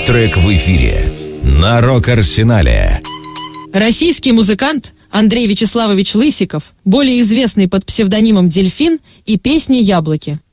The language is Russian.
трек в эфире на Рок-Арсенале. Российский музыкант Андрей Вячеславович Лысиков, более известный под псевдонимом «Дельфин», и песни «Яблоки».